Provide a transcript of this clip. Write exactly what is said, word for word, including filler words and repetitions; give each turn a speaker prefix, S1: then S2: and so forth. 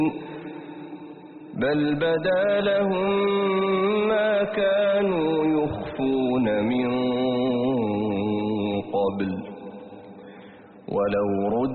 S1: بل بدا لهم ما كانوا يخفون من قبل ولو رد